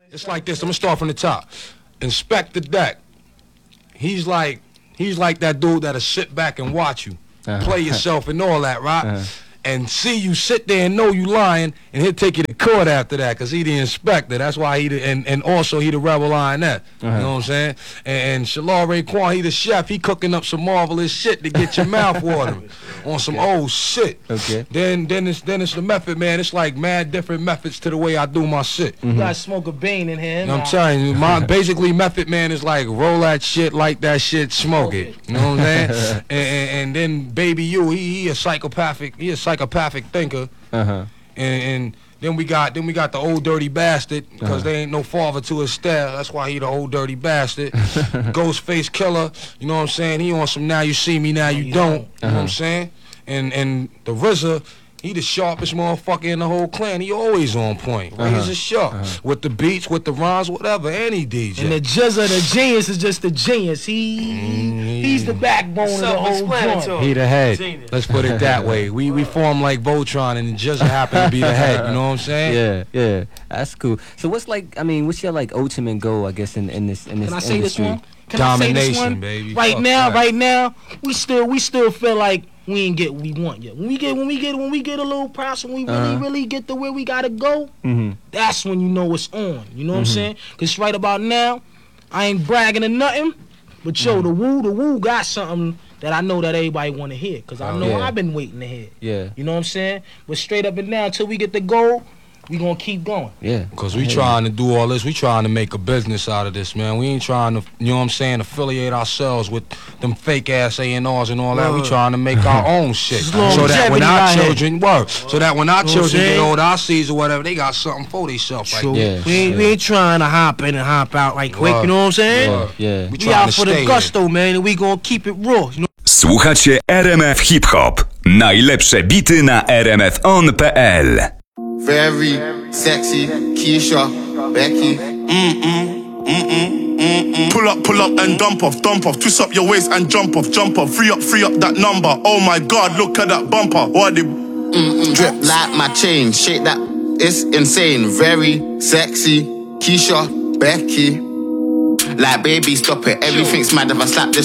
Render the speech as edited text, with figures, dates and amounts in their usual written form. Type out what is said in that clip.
It's like this. I'm gonna start from the top. Inspector Deck. He's like that dude that'll sit back and watch you play yourself and all that, right? And see you sit there and know you lying, and he'll take you to court after that, cause he the inspector. That's why he and also he the rebel lioness. You know what I'm saying? And Shalal Raekwon, he the chef. He cooking up some marvelous shit to get your mouth watering on some old shit. Okay. Then it's the method, man. It's like mad different methods to the way I do my shit. You gotta smoke a bean in here. You know what I'm telling you, basically Method Man is like roll that shit, light that shit, smoke it. You know what I'm saying? and then Baby U, he a psychopathic thinker. And then we got the old dirty bastard, because there ain't no father to his style. That's why he the old dirty bastard. Ghostface Killer, you know what I'm saying? He on some now you see me, now you don't. You know what I'm saying? And the RZA, he the sharpest motherfucker in the whole clan. He always on point. Razor sharp. With the beats, with the rhymes, whatever, any DJ. And the Jizza, the genius, is just the genius. He's the backbone of the whole joint. He the head. Genius. Let's put it that way. We form like Voltron, and Jizza happen to be the head. You know what I'm saying? Yeah. That's cool. So what's your like ultimate goal, I guess, in this Can I industry? say this one? Domination, baby. Right now, we still feel like we ain't get what we want yet. When we get a little props, when we really get to where we gotta go, that's when you know it's on. You know what I'm saying? Cause right about now, I ain't bragging or nothing, but yo, the woo got something that I know that everybody wanna hear. Cause I know I've been waiting to hear. Yeah. You know what I'm saying? But straight up and down, till we get the goal, we gonna keep going. Yeah. Because we trying to do all this. We trying to make a business out of this, man. We ain't trying to, you know what I'm saying, affiliate ourselves with them fake ass A&Rs and all that. We trying to make our own shit. So that when our children get old, our seeds or whatever, they got something for themselves. Like we ain't trying to hop in and hop out like quick, you know what I'm saying? Yeah. We out for the gusto, man, and we gonna keep it raw. You know? Słuchacie RMF Hip Hop. Najlepsze bity na rmfon.pl. Very sexy, Keisha, Becky. Pull up and dump off. Twist up your waist and jump off. Free up that number. Oh my God, look at that bumper. What the drip like my chain, shake that, it's insane. Very sexy, Keisha, Becky. Like baby, stop it. Everything's mad if I slap this.